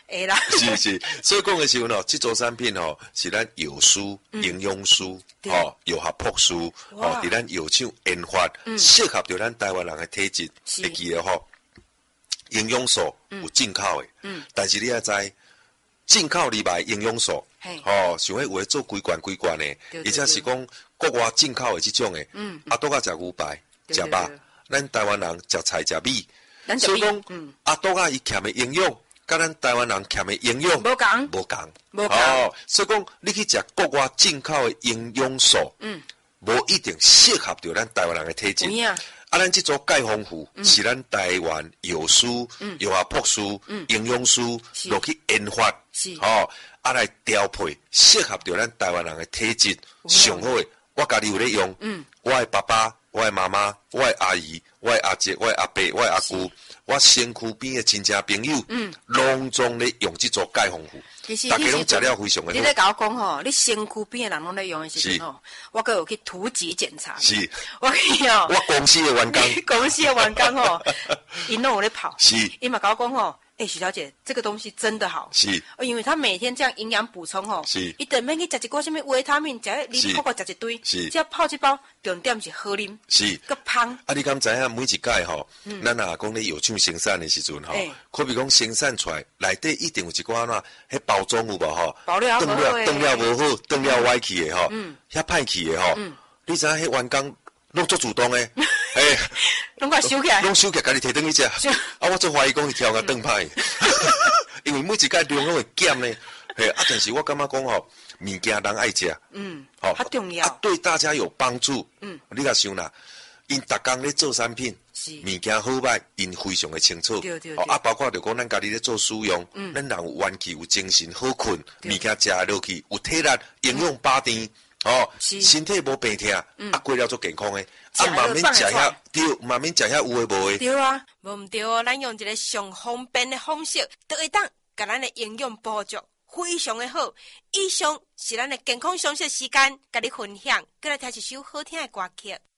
会啦。 是是，所以讲的时候呢，这组产品吼是咱药师、营养师、药学博士伫咱药厂研发，适合着咱台湾人的体质。会记得吼，营养素有进口的，但是你要知进口里来营养素，像迄有的做规罐的，而且是讲国外进口的这种的，拄仔食牛排、食肉，咱台湾人食菜食米，所以讲拄仔伊欠的营养。甲咱台湾人欠的营养无共，所以讲你去食国外进口的营养素，无一定适合着咱台湾人的体质。咱这组钙丰富是咱台湾药师、药学博士、营养师落去研发，来调配适合着咱台湾人的体质上好的。我家己有咧用，我的爸爸、我的妈妈、我的阿姨、我的阿姐、我的阿伯、我的阿姑。我身躯边的亲戚朋友，拢总咧用这组钙丰富，大家拢食了非常的好。 你咧甲我讲吼，你身躯边的人拢咧用的时阵吼，我阁有去突击检查。 是， 我去哦， 我公司的员工， 公司的员工吼，因拢有咧跑。 是， 伊嘛甲我讲吼。许小姐，这个东西真的好， 是， 因为他每天这样营养补充吼， 是， 伊等免去食一个什么维他命，你泡食一堆， 是， 只要泡一包，重点是好啉， 是， 个芳。 你敢知影每一届吼，咱若讲咧药厂生产的时阵吼，可比讲生产出来内底一定有一寡呐，迄包装有无吼？ 包料断了无好，断了歪去的吼，遐歹去的吼，你知影迄员工拢做主动的。 拢快收起来， 拢收起来，家己摕转去食。我做怀疑讲伊挑个断歹，因为每一届量拢会减呢。但是我感觉讲吼，物件人爱食， 较重要。 对大家有帮助。你甲想啦，因逐工咧做产品，物件好歹，因非常的清楚。 对。 包括着讲咱家己咧做使用，咱人有元气、有精神、好困，物件食落去有体力、营养饱甜。身体无病痛，过了做健康的，慢慢食遐对，慢慢食遐有诶无诶。 对啊，无毋对哦，咱用一个上方便的方式，都会当甲咱的营养补足，非常的好。以上是咱的健康常识时间，甲你分享，过来听一首好听的歌曲。